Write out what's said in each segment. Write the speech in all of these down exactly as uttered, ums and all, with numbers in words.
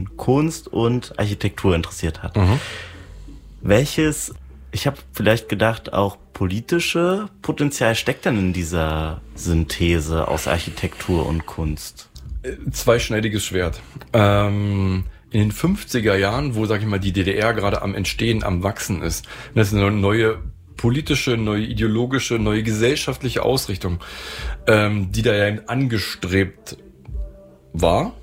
Kunst und Architektur interessiert hat. Mhm. Welches, ich habe vielleicht gedacht, auch politische Potenzial steckt denn in dieser Synthese aus Architektur und Kunst? Zweischneidiges Schwert. Ähm, in den fünfziger Jahren, wo, sag ich mal, die D D R gerade am Entstehen, am Wachsen ist, das ist eine neue politische, neue ideologische, neue gesellschaftliche Ausrichtung, ähm, die da ja angestrebt war,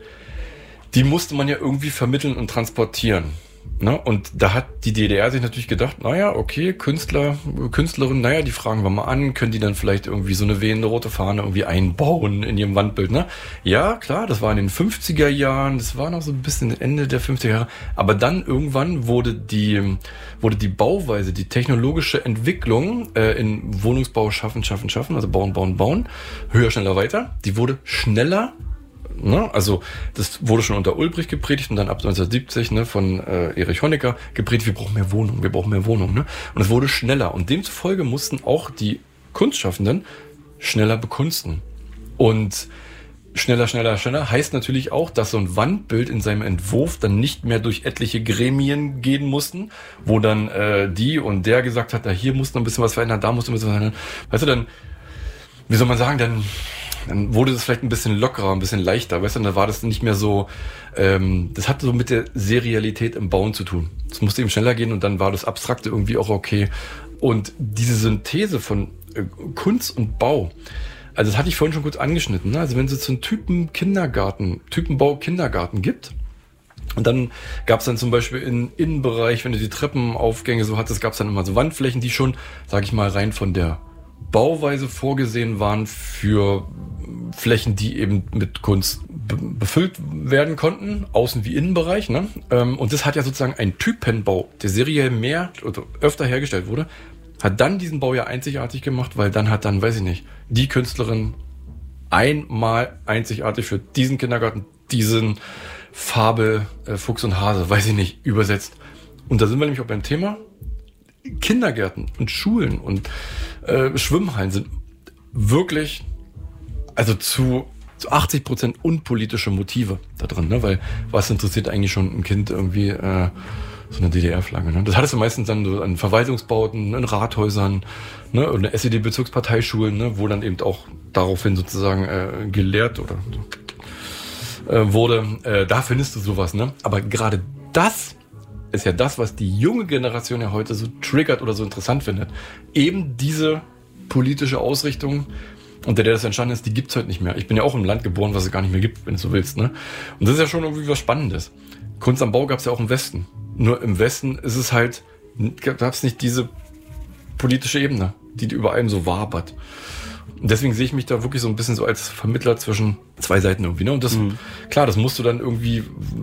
die musste man ja irgendwie vermitteln und transportieren. Ne? Und da hat die D D R sich natürlich gedacht, naja, okay, Künstler, Künstlerinnen, naja, die fragen wir mal an, können die dann vielleicht irgendwie so eine wehende rote Fahne irgendwie einbauen in ihrem Wandbild, ne? Ja, klar, das war in den fünfziger Jahren, das war noch so ein bisschen Ende der fünfziger Jahre, aber dann irgendwann wurde die, wurde die Bauweise, die technologische Entwicklung äh, in Wohnungsbau schaffen, schaffen, schaffen, also bauen, bauen, bauen, höher, schneller, weiter, die wurde schneller. Ne? Also das wurde schon unter Ulbricht gepredigt und dann ab neunzehnhundertsiebzig ne, von äh, Erich Honecker gepredigt, wir brauchen mehr Wohnungen, wir brauchen mehr Wohnungen. Ne? Und es wurde schneller und demzufolge mussten auch die Kunstschaffenden schneller bekunsten. Und schneller, schneller, schneller heißt natürlich auch, dass so ein Wandbild in seinem Entwurf dann nicht mehr durch etliche Gremien gehen mussten, wo dann äh, die und der gesagt hat, na, hier muss noch ein bisschen was verändern, da muss noch ein bisschen was verändern. Weißt du, dann, wie soll man sagen, dann Dann wurde das vielleicht ein bisschen lockerer, ein bisschen leichter, weißt du, dann war das nicht mehr so, ähm, das hatte so mit der Serialität im Bauen zu tun. Es musste eben schneller gehen und dann war das Abstrakte irgendwie auch okay. Und diese Synthese von äh, Kunst und Bau, also das hatte ich vorhin schon kurz angeschnitten, ne? Also wenn es jetzt so einen Typen Kindergarten, Typenbau Kindergarten gibt, und dann gab es dann zum Beispiel im Innenbereich, wenn du die Treppenaufgänge so hattest, gab es dann immer so Wandflächen, die schon, sag ich mal, rein von der Bauweise vorgesehen waren für Flächen, die eben mit Kunst be- befüllt werden konnten, Außen- wie Innenbereich. Ne? Und das hat ja sozusagen ein Typenbau, der seriell mehr oder öfter hergestellt wurde, hat dann diesen Bau ja einzigartig gemacht, weil dann hat dann, weiß ich nicht, die Künstlerin einmal einzigartig für diesen Kindergarten diesen Farbe äh, Fuchs und Hase, weiß ich nicht, übersetzt. Und da sind wir nämlich auch beim Thema. Kindergärten und Schulen und äh, Schwimmhallen sind wirklich, also zu, zu achtzig Prozent unpolitische Motive da drin, ne? Weil was interessiert eigentlich schon ein Kind irgendwie äh, so eine D D R-Flagge, ne? Das hattest du meistens dann so an Verwaltungsbauten, in Rathäusern, ne? Oder S E D-Bezirksparteischulen, ne? Wo dann eben auch daraufhin sozusagen äh, gelehrt oder so, äh, wurde. Äh, da findest du sowas, ne? Aber gerade das ist ja das, was die junge Generation ja heute so triggert oder so interessant findet. Eben diese politische Ausrichtung, unter der das entstanden ist, die gibt's heute nicht mehr. Ich bin ja auch im Land geboren, was es gar nicht mehr gibt, wenn du so willst. Ne? Und das ist ja schon irgendwie was Spannendes. Kunst am Bau gab's ja auch im Westen. Nur im Westen ist es halt, gab's nicht diese politische Ebene, die über allem so wabert. Und deswegen sehe ich mich da wirklich so ein bisschen so als Vermittler zwischen zwei Seiten irgendwie. Ne? Und das, mhm. klar, das musst du dann irgendwie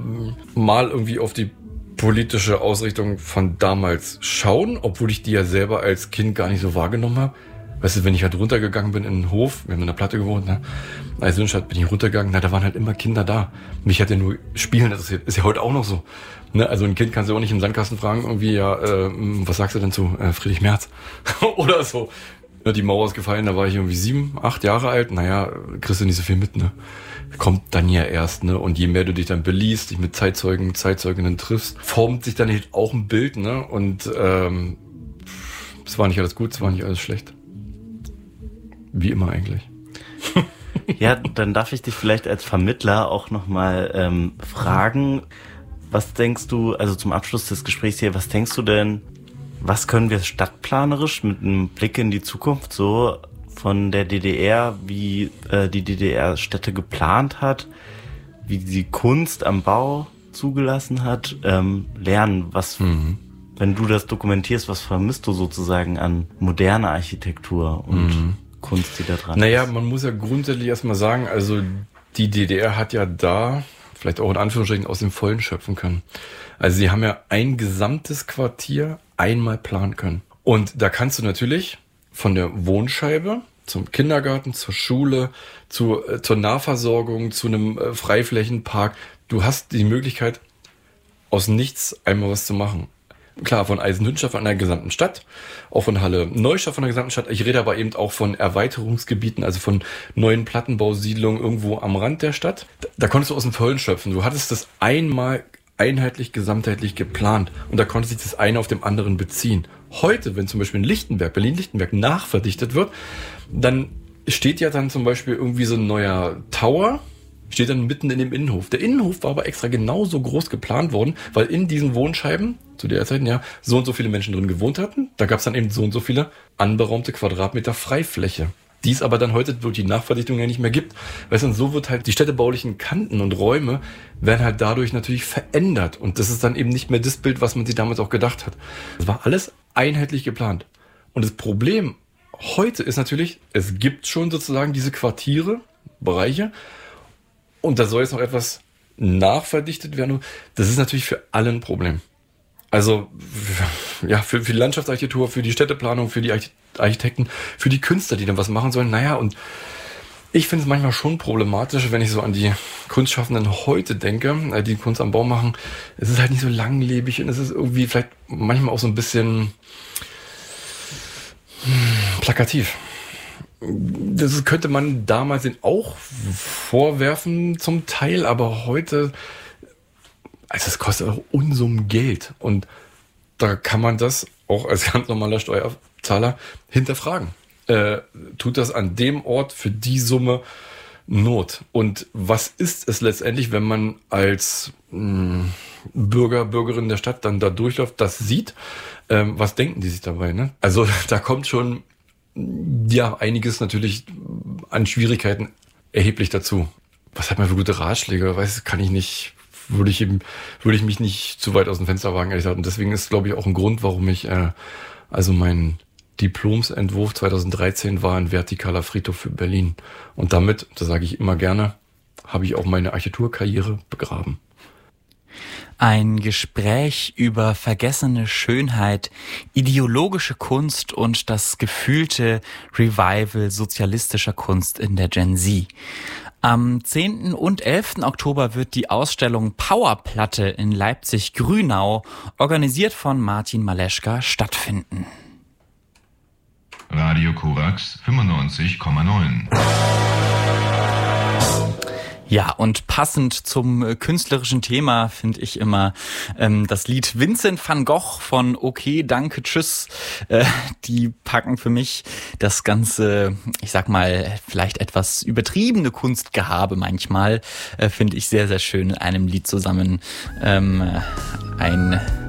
mal irgendwie auf die politische Ausrichtung von damals schauen, obwohl ich die ja selber als Kind gar nicht so wahrgenommen habe. Weißt du, wenn ich halt runtergegangen bin in den Hof, wir haben in der Platte gewohnt, ne? Als Sünstadt bin ich runtergegangen, na, da waren halt immer Kinder da. Mich hat ja nur Spielen interessiert. Ist ja heute auch noch so. Ne? Also ein Kind kannst du auch nicht im Sandkasten fragen, irgendwie, ja, äh, was sagst du denn zu äh, Friedrich Merz? Oder so. Ja, die Mauer ist gefallen, da war ich irgendwie sieben, acht Jahre alt. Naja, kriegst du nicht so viel mit, ne? Kommt dann ja erst, ne? Und je mehr du dich dann beliest, dich mit Zeitzeugen, Zeitzeuginnen triffst, formt sich dann halt auch ein Bild, ne? Und ähm, es war nicht alles gut, es war nicht alles schlecht. Wie immer eigentlich. Ja, dann darf ich dich vielleicht als Vermittler auch nochmal ähm, fragen, was denkst du, also zum Abschluss des Gesprächs hier, was denkst du denn, was können wir stadtplanerisch mit einem Blick in die Zukunft so von der D D R, wie äh, die D D R Städte geplant hat, wie die Kunst am Bau zugelassen hat, ähm, lernen, was, mhm. wenn du das dokumentierst, was vermisst du sozusagen an moderner Architektur und mhm. Kunst, die da dran naja, ist? Man muss ja grundsätzlich erstmal sagen, also die D D R hat ja da, vielleicht auch in Anführungsstrichen, aus dem Vollen schöpfen können. Also sie haben ja ein gesamtes Quartier einmal planen können. Und da kannst du natürlich von der Wohnscheibe zum Kindergarten, zur Schule, zu, äh, zur Nahversorgung, zu einem äh, Freiflächenpark. Du hast die Möglichkeit, aus nichts einmal was zu machen. Klar, von Eisenhüttenstadt, von einer gesamten Stadt, auch von Halle Neustadt, von der gesamten Stadt. Ich rede aber eben auch von Erweiterungsgebieten, also von neuen Plattenbausiedlungen irgendwo am Rand der Stadt. Da, da konntest du aus dem Vollen schöpfen. Du hattest das einmal einheitlich, gesamtheitlich geplant und da konnte sich das eine auf dem anderen beziehen. Heute, wenn zum Beispiel in Lichtenberg, Berlin-Lichtenberg nachverdichtet wird, dann steht ja dann zum Beispiel irgendwie so ein neuer Tower, steht dann mitten in dem Innenhof. Der Innenhof war aber extra genauso groß geplant worden, weil in diesen Wohnscheiben zu der Zeit ja so und so viele Menschen drin gewohnt hatten. Da gab es dann eben so und so viele anberaumte Quadratmeter Freifläche, die es aber dann heute durch die Nachverdichtung ja nicht mehr gibt. Weißt du, und so wird halt die städtebaulichen Kanten und Räume werden halt dadurch natürlich verändert. Und das ist dann eben nicht mehr das Bild, was man sich damals auch gedacht hat. Das war alles einheitlich geplant. Und das Problem heute ist natürlich, es gibt schon sozusagen diese Quartiere, Bereiche, und da soll jetzt noch etwas nachverdichtet werden. Das ist natürlich für alle ein Problem. Also ja, für, für die Landschaftsarchitektur, für die Städteplanung, für die Architekten, für die Künstler, die dann was machen sollen. Naja, und ich finde es manchmal schon problematisch, wenn ich so an die Kunstschaffenden heute denke, die Kunst am Bau machen. Es ist halt nicht so langlebig und es ist irgendwie vielleicht manchmal auch so ein bisschen plakativ. Das könnte man damals den auch vorwerfen zum Teil, aber heute, also es kostet auch Unsummen Geld und da kann man das auch als ganz normaler Steuerzahler hinterfragen. Äh, tut das an dem Ort für die Summe Not? Und was ist es letztendlich, wenn man als mh, Bürger, Bürgerin der Stadt dann da durchläuft, das sieht? Ähm, was denken die sich dabei? Ne? Also da kommt schon ja einiges natürlich an Schwierigkeiten erheblich dazu. Was hat man für gute Ratschläge? Weiß, kann ich nicht, würde ich eben, würde ich mich nicht zu weit aus dem Fenster wagen, ehrlich gesagt. Und deswegen ist, glaube ich, auch ein Grund, warum ich, äh, also mein Diplomsentwurf zweitausenddreizehn war ein vertikaler Friedhof für Berlin. Und damit, das sage ich immer gerne, habe ich auch meine Architekturkarriere begraben. Ein Gespräch über vergessene Schönheit, ideologische Kunst und das gefühlte Revival sozialistischer Kunst in der Gen Z. Am zehnten und elften Oktober wird die Ausstellung Powerplatte in Leipzig-Grünau, organisiert von Martin Maleschka, stattfinden. Radio Korax fünfundneunzig Komma neun. Ja, und passend zum äh, künstlerischen Thema finde ich immer ähm, das Lied Vincent van Gogh von Okay, danke, tschüss. Äh, die packen für mich das ganze, ich sag mal, vielleicht etwas übertriebene Kunstgehabe manchmal, äh, finde ich sehr, sehr schön in einem Lied zusammen. Ähm, ein